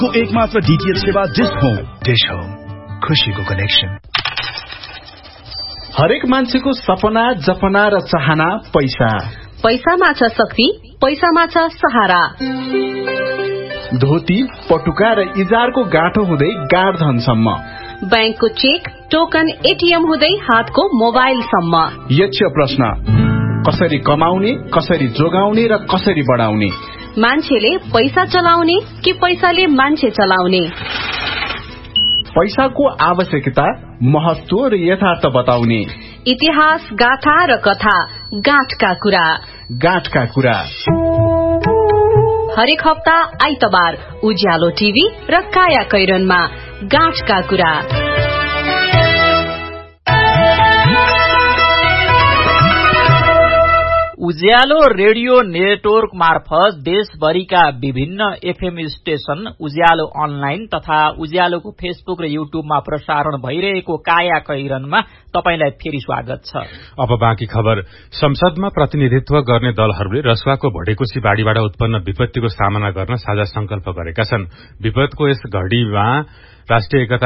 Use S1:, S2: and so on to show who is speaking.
S1: को एकमात्र डीटीएच सेवा डिश होम। डिश होम, खुशीको कनेक्सन।
S2: हरेक मान्छेको सपना, जपना र चाहना पैसा।
S3: पैसामा छ शक्ति, पैसामा छ सहारा।
S2: धोती, पटुका र इजारको गाँठो हुँदै गाड धनसम्म,
S3: बैंकको चेक, टोकन, एटीएम हुँदै हातको मोबाइलसम्म।
S2: यक्ष प्रश्न, कसरी कमाउने, कसरी जोगाउने र कसरी बढाउने?
S3: मान्छेले पैसा चलाउने कि पैसाले मान्छे चलाउने?
S2: पैसाको आवश्यकता, महत्व र यथार्थ बताउने।
S3: इतिहास, गाथा र कथा, गाँठका कुरा।
S2: गाँठका कुरा
S3: हरेक हप्ता आइतबार उज्यालो टिभी र काया कैरनमा गाँठका कुरा।
S4: उज्यालो रेडियो नेटवर्क मार्फत देशभरिका विभिन्न एफएम स्टेशन, उज्यालो अनलाइन तथा उज्यालोको फेसबुक र युट्युबमा प्रसारण भइरहेको काया कैरनमा तपाईलाई फेरि स्वागत छ।
S5: अब बाँकी खबर। संसदमा प्रतिनिधित्व गर्ने दलहरूले रसुवाको भडेकोसी बाढ़ीबाट उत्पन्न विपत्तिको सामना गर्न साझा संकल्प गरेका छन्। विपदको यस घड़ीमा राष्ट्रिय एकता